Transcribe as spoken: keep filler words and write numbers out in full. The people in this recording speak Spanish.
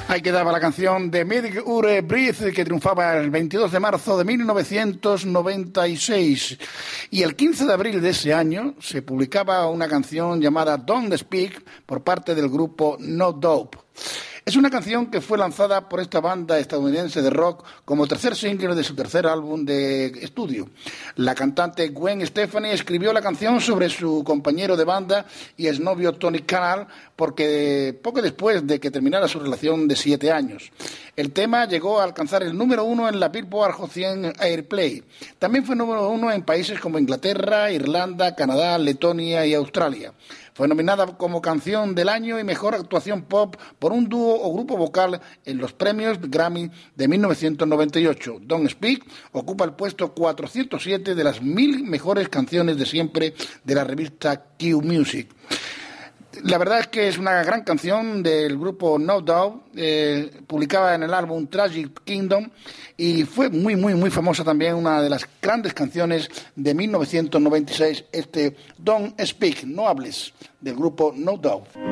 Ahí quedaba la canción de Medic Ure Breathe, que triunfaba el veintidós de marzo de mil novecientos noventa y seis. Y el quince de abril de ese año se publicaba una canción llamada Don't Speak por parte del grupo No Doubt. Es una canción que fue lanzada por esta banda estadounidense de rock como tercer single de su tercer álbum de estudio. La cantante Gwen Stefani escribió la canción sobre su compañero de banda y exnovio Tony Kanal, porque poco después de que terminara su relación de siete años. El tema llegó a alcanzar el número uno en la Billboard Hot cien Airplay. También fue número uno en países como Inglaterra, Irlanda, Canadá, Letonia y Australia. Fue nominada como Canción del Año y Mejor Actuación Pop por un dúo o grupo vocal en los premios Grammy de mil novecientos noventa y ocho. Don't Speak ocupa el puesto cuatrocientos siete de las mil mejores canciones de siempre de la revista Q Music. La verdad es que es una gran canción del grupo No Doubt, eh, publicada en el álbum Tragic Kingdom, y fue muy, muy, muy famosa también, una de las grandes canciones de mil novecientos noventa y seis, este Don't Speak, no hables, del grupo No Doubt.